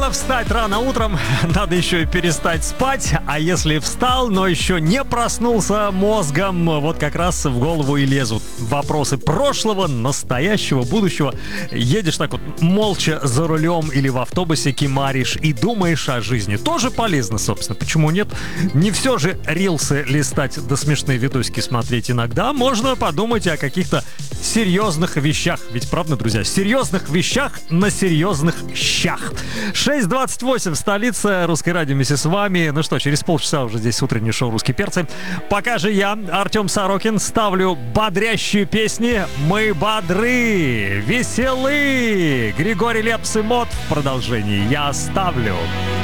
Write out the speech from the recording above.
Мало встать рано утром, надо еще и перестать спать. А если встал, но еще не проснулся мозгом, вот как раз в голову и лезут вопросы прошлого, настоящего, будущего. Едешь так вот молча за рулем или в автобусе кимаришь и думаешь о жизни. Тоже полезно, собственно. Почему нет? Не все же рилсы листать да смешные видосики смотреть иногда. Можно подумать о каких-то серьезных вещах. Ведь правда, друзья, серьезных вещах на серьезных щах. 6:28, столица, Русское радио вместе с вами. Ну что, через полчаса уже здесь утреннее шоу «Русские перцы». Пока же я, Артем Сорокин, ставлю бодрящие песни. Мы бодры, веселы. Григорий Лепс и Мот в продолжении. Я ставлю.